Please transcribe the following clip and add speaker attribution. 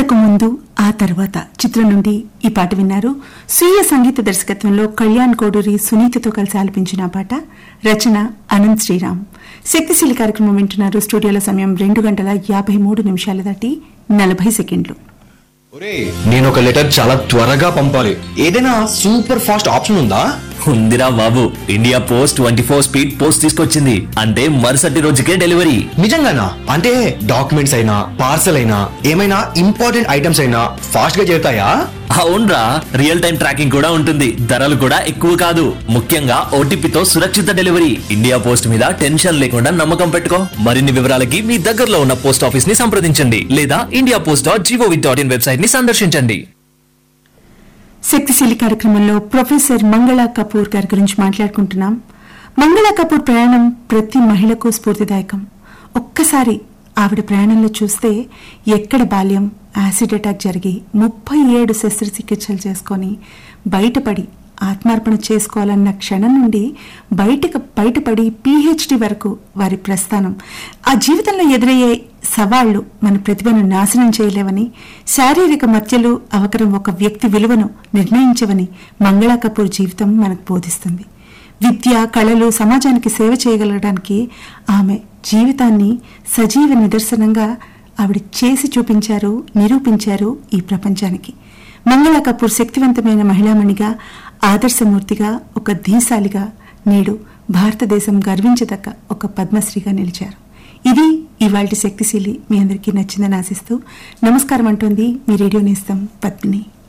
Speaker 1: ఇంతకు ముందు ఆ తర్వాత చిత్రం నుండి ఈ పాట విన్నారు. స్వీయ సంగీత దర్శకత్వంలో కళ్యాణ్ కోడూరి సునీతతో కలిసి ఆలపించిన పాట. రచన అనంత్ శ్రీరామ్. శక్తిశీలి కార్యక్రమం వింటున్నారు. స్టూడియోలో సమయం 2:53 దాటి 40 సెకండ్లు.
Speaker 2: నేను ఒక లెటర్ చాలా త్వరగా పంపాలి. ఏదైనా సూపర్ ఫాస్ట్ ఆప్షన్ ఉందా?
Speaker 3: ఉందిరా బాబు, ఇండియా పోస్ట్ 24 స్పీడ్ పోస్ట్ తీసుకొచ్చింది. అంటే మరుసటి రోజుకే డెలివరీ.
Speaker 2: నిజంగానా? అంటే డాక్యుమెంట్స్ అయినా పార్సల్ అయినా ఏమైనా ఇంపార్టెంట్ ఐటమ్స్ అయినా ఫాస్ట్ గా చేరుతాయా?
Speaker 3: అవునరా, రియల్ టైం ట్రాకింగ్ కూడా ఉంటుంది. ధరలు కూడా ఎక్కువ కాదు. ముఖ్యంగా ఓటీపీతో సురక్షిత డెలివరీ. ఇండియా పోస్ట్ మీద టెన్షన్ లేకుండా నమ్మకం పెట్టుకో. మరిన్ని వివరాలకి మీ దగ్గరలో ఉన్న పోస్ట్ ఆఫీస్ ని సంప్రదించండి లేదా indiapost.gov.in వెబ్సైట్ ని సందర్శించండి.
Speaker 1: శక్తిశీలి కార్యక్రమంలో ప్రొఫెసర్ మంగళ కపూర్ గారి గురించి మాట్లాడుకుంటున్నాం. మంగళ కపూర్ ప్రయాణం ప్రతి మహిళకు స్ఫూర్తిదాయకం. ఒక్కసారి ఆవిడ ప్రయాణంలో చూస్తే ఎక్కడ బాల్యం, యాసిడ్ అటాక్ జరిగి 37 శస్త్రచికిత్సలు చేసుకొని బయటపడి ఆత్మార్పణ చేసుకోవాలన్న క్షణం నుండి బయటపడి PhD వరకు వారి ప్రస్థానం. ఆ జీవితంలో ఎదురయ్యే సవాళ్లు మన ప్రతిభను నాశనం చేయలేవని, శారీరక మత్యలు అవకరం ఒక వ్యక్తి విలువను నిర్ణయించవని మంగళ కపూర్ జీవితం మనకు బోధిస్తుంది. విద్య, కళలు సమాజానికి సేవ చేయగలగడానికి ఆమె జీవితాన్ని సజీవ నిదర్శనంగా ఆవిడ చేసి చూపించారు, నిరూపించారు ఈ ప్రపంచానికి. మంగళ కపూర్ శక్తివంతమైన మహిళామణిగా, ఆదర్శమూర్తిగా, ఒక ధీశాలిగా నేడు భారతదేశం గర్వించదగ్గ ఒక పద్మశ్రీగా నిలిచారు. ఇది ఇవాల్టి శక్తిశీలి. మీ అందరికీ నచ్చిందని ఆశిస్తూ నమస్కారం అంటోంది మీ రేడియో నేస్తం పద్మిని.